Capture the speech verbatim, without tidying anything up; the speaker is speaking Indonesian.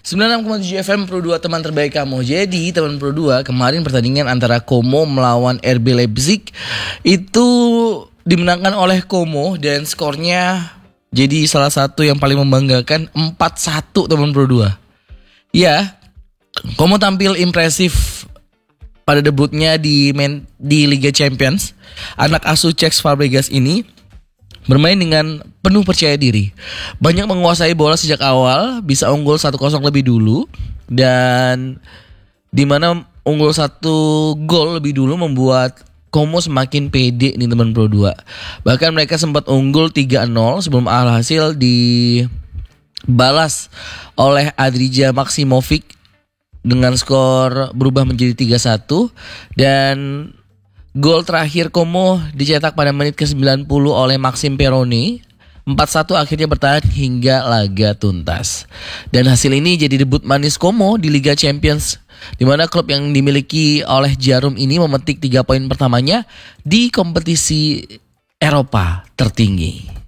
sembilan puluh enam koma tujuh F M Pro dua teman terbaik kamu. Jadi teman Pro dua, kemarin pertandingan antara Como melawan R B Leipzig itu dimenangkan oleh Como dan skornya jadi salah satu yang paling membanggakan, empat satu teman Pro dua. Ya, Como tampil impresif pada debutnya di main, di Liga Champions. Anak asuh Cesc Fabregas ini bermain dengan penuh percaya diri. Banyak menguasai bola sejak awal, bisa unggul satu kosong lebih dulu, dan di mana unggul satu gol lebih dulu membuat Como semakin pede nih teman Pro dua. Bahkan mereka sempat unggul tiga nol sebelum alhasil dibalas oleh Adrija Maksimovic dengan skor berubah menjadi tiga satu, dan gol terakhir Como dicetak pada menit ke sembilan puluh oleh Maxime Perroni. empat satu akhirnya bertahan hingga laga tuntas. Dan hasil ini jadi debut manis Como di Liga Champions, di mana klub yang dimiliki oleh Jarum ini memetik tiga poin pertamanya di kompetisi Eropa tertinggi.